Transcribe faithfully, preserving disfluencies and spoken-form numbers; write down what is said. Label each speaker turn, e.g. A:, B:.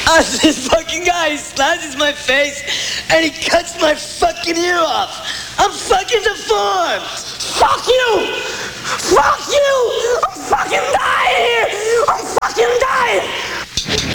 A: Uh, this fucking guy, he slashes my face and he cuts my fucking ear off. I'm fucking deformed.
B: Fuck you! Fuck you!